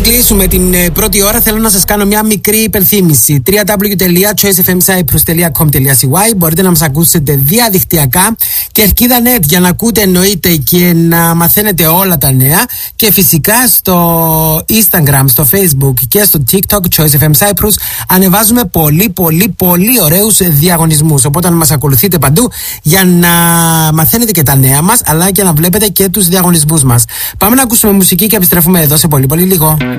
Κλείσουμε την πρώτη ώρα. Θέλω να σας κάνω μια μικρή υπενθύμηση. www.choicefmcyprus.com.cy. Μπορείτε να μας ακούσετε διαδικτυακά και Ερκίδα.net για να ακούτε εννοείται και να μαθαίνετε όλα τα νέα. Και φυσικά στο Instagram, στο Facebook και στο TikTok Choice FM Cyprus ανεβάζουμε πολύ ωραίους διαγωνισμούς. Οπότε να μας ακολουθείτε παντού για να μαθαίνετε και τα νέα μας, αλλά και να βλέπετε και τους διαγωνισμούς μας. Πάμε να ακούσουμε μουσική και επιστρέφουμε εδώ σε πολύ λίγο.